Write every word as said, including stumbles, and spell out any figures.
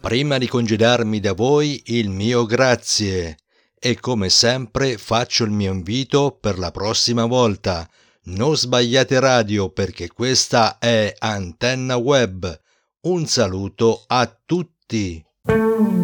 Prima di congedarmi da voi, il mio grazie. E come sempre faccio il mio invito per la prossima volta. Non sbagliate radio perché questa è Antenna Web. Un saluto a tutti.